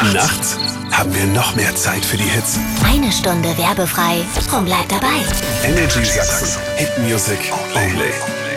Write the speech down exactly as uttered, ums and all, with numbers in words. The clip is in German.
Nachts haben wir noch mehr Zeit für die Hits. Eine Stunde werbefrei. Drum bleib dabei. Energy Sachsen. Hit Music only.